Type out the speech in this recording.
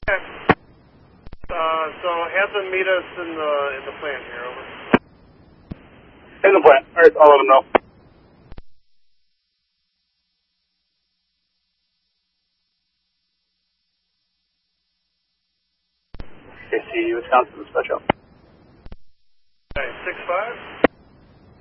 Okay. So have them meet us in the plant here, over. In the plant. All right, I'll let them know. KC, Wisconsin, dispatch out. Okay, 6-5.